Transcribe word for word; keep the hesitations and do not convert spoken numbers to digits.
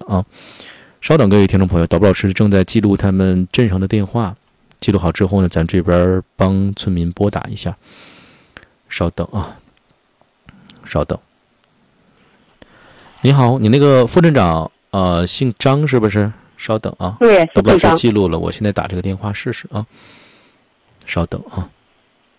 啊。稍等，各位听众朋友，导播老师正在记录他们镇上的电话，记录好之后呢，咱这边帮村民拨打一下。稍等啊，稍等。你好，你那个副镇长呃姓张是不是？稍等啊， 对， 导播老师是张。 记录了，我现在打这个电话试试啊。稍等啊。